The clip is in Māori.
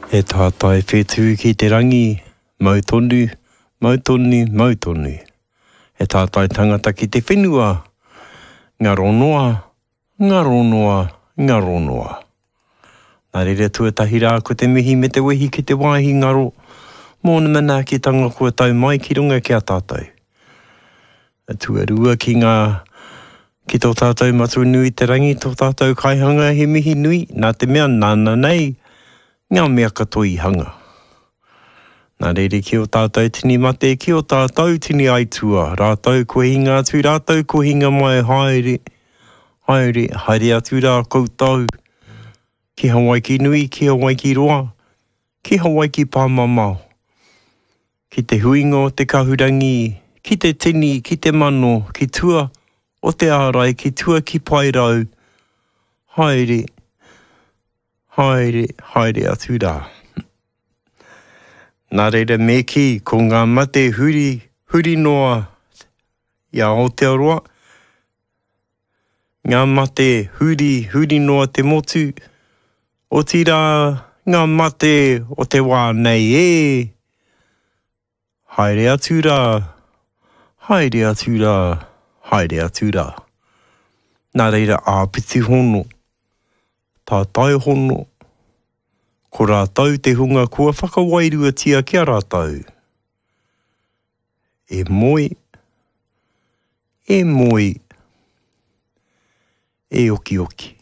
E tātai whetū ki te rangi, mautonu, mautonu, mautonu. E tātai tangata ki te whenua, ngaronoa, ngaronoa, ngaronoa. Nā reira tuatahi rā ko te mihi me te wehi ki te wāhi ngaro, mōna mana ki tanga kua tau mai ki runga ki a tātou. A tuarua ki ngā, ki tō tātou matu nui te rangi, tō tātou kaihanga he mihi nui, nā te mea nāna nei, ngā mea katoi hanga. Nā reire ki o tātou tini mate, ki o tātou tini aitua, rātou ko hinga atu, rātou ko hinga mai haere, haere, haere atu rā koutou, ki Hawaii ki nui, ki Hawaii ki roa, ki Hawaii ki pāmamau, ki te huingo, te kahurangi, ki te tini, ki te mano, ki tua, o te ārai, ki tua ki pairau, haere, haere, haere atu rā. Nā reira me ki, ko ngā mate huri, huri noa, ia Aotearoa, ngā mate huri, huri noa te motu, o tira ngā mate o te wā nei e, haere atu rā, haere atu rā, haere atu rā. Nā reira āpiti hono, tātai hono, ko rātou te hunga kua whakawairua tia kia rātou. E moi, e moi, e oki oki.